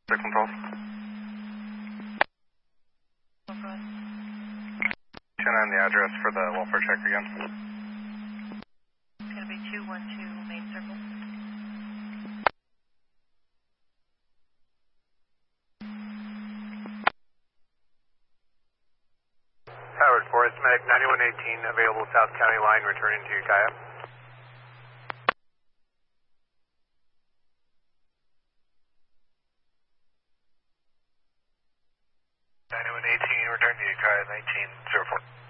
controls. And the address for the welfare check again. It's going to be 212 Main Circle. Howard, Forest Medic 9118, available South County line, returning to Ukiah. 9118, return to Ukiah 1904.